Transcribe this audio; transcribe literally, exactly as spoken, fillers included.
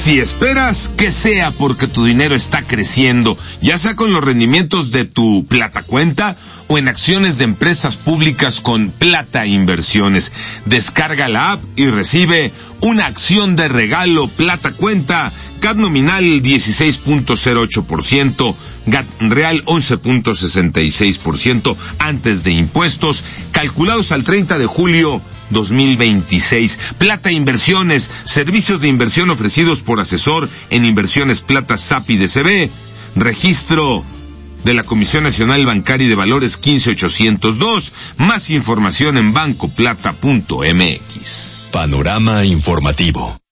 Si esperas que sea porque tu dinero está creciendo, ya sea con los rendimientos de tu Plata Cuenta o en acciones de empresas públicas con Plata Inversiones, descarga la app y recibe una acción de regalo Plata Cuenta, C A T nominal dieciséis punto cero ocho por ciento, G A T real once punto sesenta y seis por ciento antes de impuestos, calculados al treinta de julio dos mil veintiséis. Plata Inversiones, servicios de inversión ofrecidos por asesor en inversiones Plata S A P I de C B, registro de la Comisión Nacional Bancaria y de Valores quince ochocientos dos. Más información en banco plata punto m x. Panorama informativo.